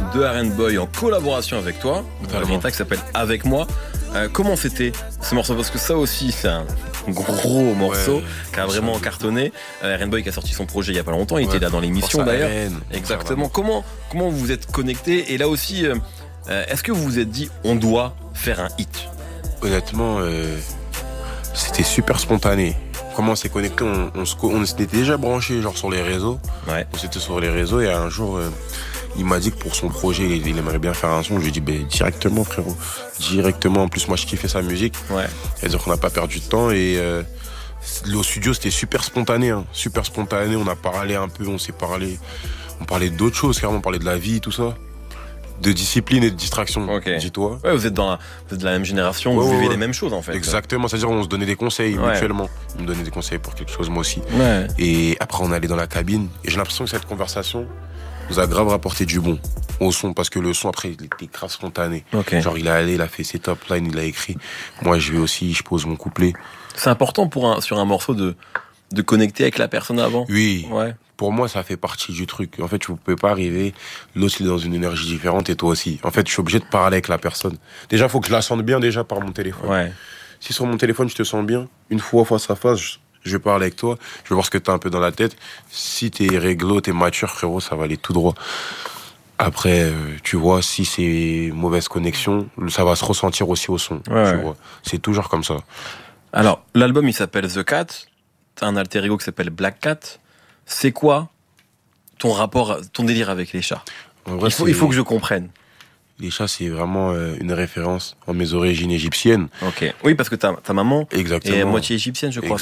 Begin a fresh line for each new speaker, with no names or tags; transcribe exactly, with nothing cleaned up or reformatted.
de Renboy en collaboration avec toi. Un track qui s'appelle Avec moi. Euh, comment c'était ce morceau? Parce que ça aussi, c'est un gros morceau ouais, qui a vraiment cartonné. Euh, Renboy qui a sorti son projet il y a pas longtemps, il ouais, était là dans l'émission d'ailleurs. Haine, exactement. Comment comment vous vous êtes connectés? Et là aussi, euh, est-ce que vous vous êtes dit on doit faire un hit?
Honnêtement, euh, c'était super spontané. Comment on s'est connecté, on, on, on s'était déjà branché genre sur les réseaux.
Ouais.
On s'était sur les réseaux et un jour, euh, il m'a dit que pour son projet, il, il aimerait bien faire un son. Je lui ai dit, ben, directement frérot, directement. En plus, moi, je kiffais sa musique.
Ouais.
C'est-à-dire qu'on n'a pas perdu de temps et euh, au studio, c'était super spontané, hein, super spontané. On a parlé un peu, on s'est parlé, on parlait d'autres choses, carrément, on parlait de la vie, tout ça. De discipline et de distraction,
okay.
dis-toi.
Ouais, vous êtes dans la, vous êtes de la même génération, ouais, vous vivez ouais. les mêmes choses en fait.
Exactement, c'est-à-dire on se donnait des conseils ouais. mutuellement. Il me donnait des conseils pour quelque chose, moi aussi.
Ouais.
Et après on allait dans la cabine et j'ai l'impression que cette conversation nous a grave rapporté du bon au son parce que le son après il était grave spontané.
Okay.
Genre il est allé, il a fait ses top lines, il a écrit. Moi je vais aussi, je pose mon couplet.
C'est important pour un, sur un morceau de, de connecter avec la personne avant.
Oui.
Ouais.
Pour moi, ça fait partie du truc. En fait, tu ne peux pas arriver, l'autre il est dans une énergie différente et toi aussi. En fait, je suis obligé de parler avec la personne. Déjà, il faut que je la sente bien déjà par mon téléphone.
Ouais.
Si sur mon téléphone, je te sens bien, une fois face à face, je, je vais parler avec toi, je vais voir ce que tu as un peu dans la tête. Si tu es réglo, tu es mature, frérot, ça va aller tout droit. Après, tu vois, si c'est mauvaise connexion, ça va se ressentir aussi au son.
Ouais,
tu
ouais.
vois. C'est toujours comme ça.
Alors, l'album, il s'appelle The Cat. Tu as un alter ego qui s'appelle Black Cat. C'est quoi ton rapport, ton délire avec les chats? En vrai, il, faut, il faut que je comprenne.
Les chats, c'est vraiment euh, une référence en mes origines égyptiennes.
Ok. Oui, parce que ta, ta maman
Exactement.
est moitié égyptienne, je crois.